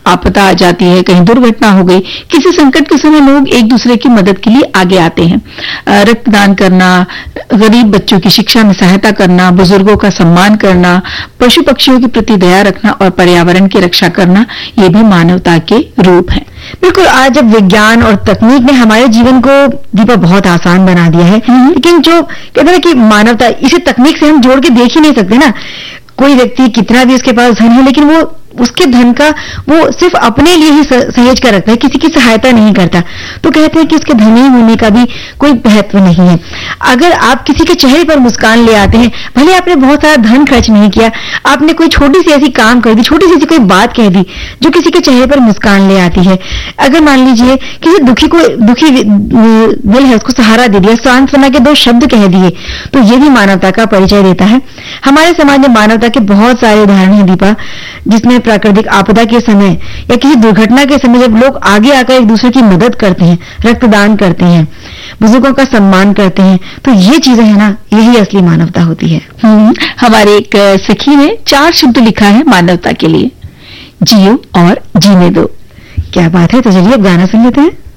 आपदा आ जाती है, कहीं दुर्घटना हो गई, किसी संकट के समय लोग एक दूसरे की मदद के लिए आगे आते हैं। रक्तदान करना, गरीब बच्चों की शिक्षा में सहायता करना, बुजुर्गों का सम्मान करना, पशु पक्षियों के प्रति दया रखना और पर्यावरण की रक्षा करना, ये भी मानवता के रूप हैं। बिल्कुल, आज जब विज्ञान और तकनीक ने हमारे जीवन को दीपा बहुत आसान बना दिया है, लेकिन जो कहते हैं कि मानवता, इसे तकनीक से हम जोड़ के देख ही नहीं सकते ना। कोई व्यक्ति कितना भी उसके पास धन है, लेकिन वो उसके धन का वो सिर्फ अपने लिए ही सहेज कर रखता है, किसी की सहायता नहीं करता। तो कहते हैं कि उसके धनी होने का भी कोई महत्व नहीं है। अगर आप किसी के चेहरे पर मुस्कान ले आते हैं, भले आपने बहुत सारा धन खर्च नहीं किया, आपने कोई छोटी सी ऐसी काम कर दी, छोटी सी ऐसी कोई बात कह दी जो किसी के चेहरे पर मुस्कान ले आती है। अगर मान लीजिए किसी दुखी दिल है, उसको सहारा दे दिया, सांत्वना के 2 शब्द कह दिए, तो ये भी मानवता का परिचय देता है। हमारे समाज में मानवता के बहुत सारे उदाहरण हैं दीपा, जिसमें प्राकृतिक आपदा के समय या किसी दुर्घटना के समय जब लोग आगे आकर एक दूसरे की मदद करते हैं, रक्तदान करते हैं, बुजुर्गों का सम्मान करते हैं, तो ये चीजें है ना, यही असली मानवता होती है। हमारे एक सखी ने 4 शब्द लिखा है मानवता के लिए, जियो और जीने दो। क्या बात है। तो चलिए अब गाना सुन लेते हैं।